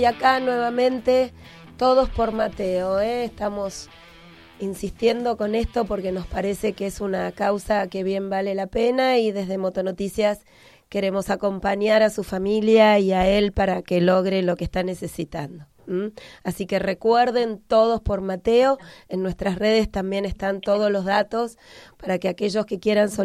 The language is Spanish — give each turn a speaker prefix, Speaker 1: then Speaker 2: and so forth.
Speaker 1: Y acá nuevamente, todos por Mateo, estamos insistiendo con esto porque nos parece que es una causa que bien vale la pena y desde Motonoticias queremos acompañar a su familia y a él para que logre lo que está necesitando. Así que recuerden, todos por Mateo, en nuestras redes también están todos los datos para que aquellos que quieran solicitar